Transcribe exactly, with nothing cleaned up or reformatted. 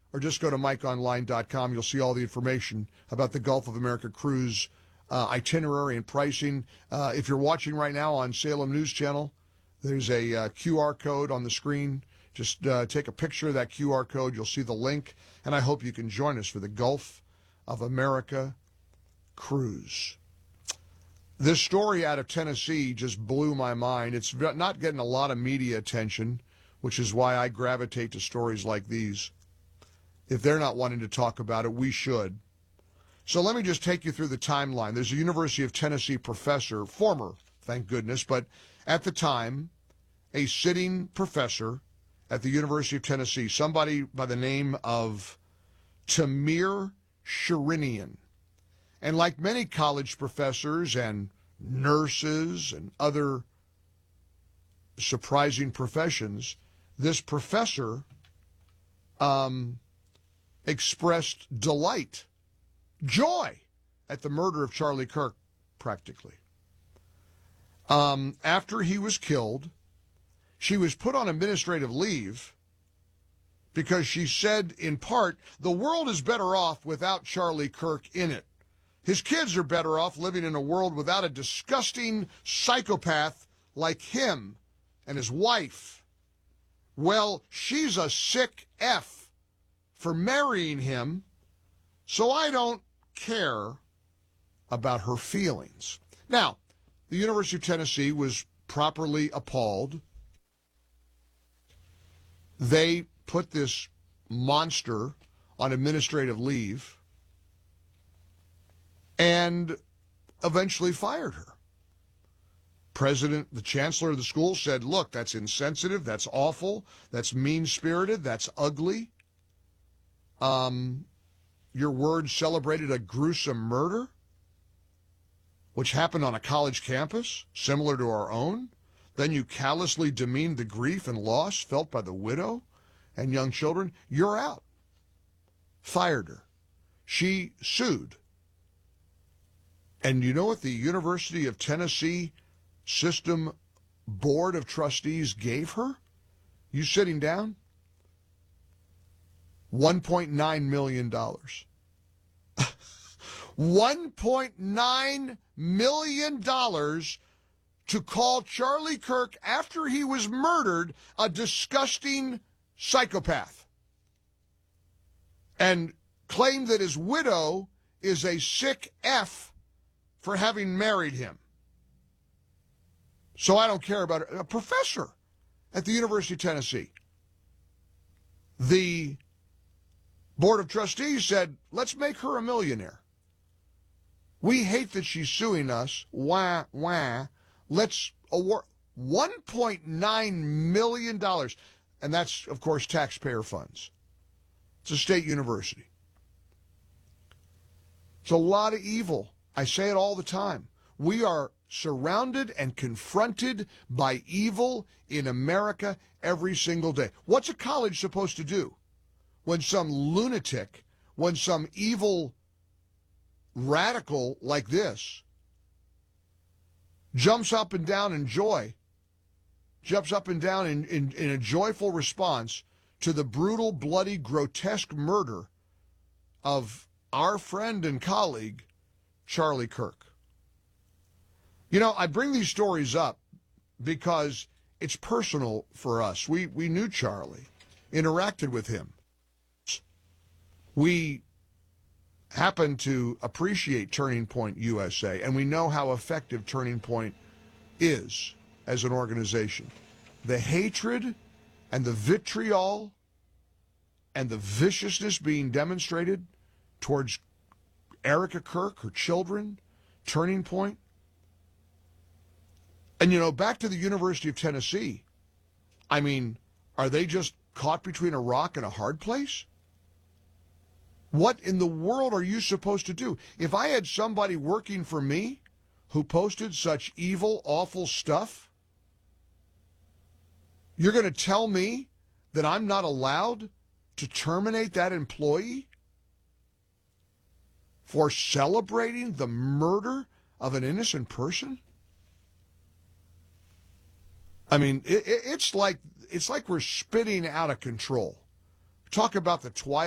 or just go to mike online dot com. You'll see all the information about the Gulf of America cruise uh, itinerary and pricing. Uh, if you're watching right now on Salem News Channel, there's a uh, Q R code on the screen. Just uh, take a picture of that Q R code. You'll see the link, and I hope you can join us for the Gulf of America cruise. This story out of Tennessee just blew my mind. It's not getting a lot of media attention, which is why I gravitate to stories like these. If they're not wanting to talk about it, we should. So let me just take you through the timeline. There's a University of Tennessee professor, former, thank goodness, but at the time, a sitting professor at the University of Tennessee, somebody by the name of Tamir Sherinian. And like many college professors and nurses and other surprising professions, this professor um, expressed delight, joy at the murder of Charlie Kirk, practically. Um, after he was killed, she was put on administrative leave because she said, in part, the world is better off without Charlie Kirk in it. His kids are better off living in a world without a disgusting psychopath like him and his wife. Well, she's a sick F for marrying him, so I don't care about her feelings. Now, the University of Tennessee was properly appalled. They put this monster on administrative leave and eventually fired her. President, the chancellor of the school said, look, that's insensitive, that's awful, that's mean-spirited, that's ugly. Um, your words celebrated a gruesome murder, which happened on a college campus, similar to our own. Then you callously demeaned the grief and loss felt by the widow and young children. You're out. Fired her. She sued. And you know what the University of Tennessee System Board of Trustees gave her? You sitting down? one point nine million dollars. one point nine million dollars to call Charlie Kirk, after he was murdered, a disgusting psychopath. And claim that his widow is a sick F for having married him. So I don't care about it. A professor at the University of Tennessee. The Board of Trustees said, let's make her a millionaire. We hate that she's suing us. Wah, wah. Let's award one point nine million dollars. And that's, of course, taxpayer funds. It's a state university. It's a lot of evil. I say it all the time. We are surrounded and confronted by evil in America every single day. What's a college supposed to do when some lunatic, when some evil radical like this jumps up and down in joy, jumps up and down in, in, in a joyful response to the brutal, bloody, grotesque murder of our friend and colleague, Charlie Kirk? You know, I bring these stories up because it's personal for us. We, we knew Charlie, interacted with him. We happen to appreciate Turning Point U S A, and we know how effective Turning Point is as an organization. The hatred and the vitriol and the viciousness being demonstrated towards Erica Kirk, her children, Turning Point. And, you know, back to the University of Tennessee, I mean, are they just caught between a rock and a hard place? What in the world are you supposed to do? If I had somebody working for me who posted such evil, awful stuff, you're going to tell me that I'm not allowed to terminate that employee for celebrating the murder of an innocent person? I mean, it, it's like it's like we're spinning out of control. Talk about the twilight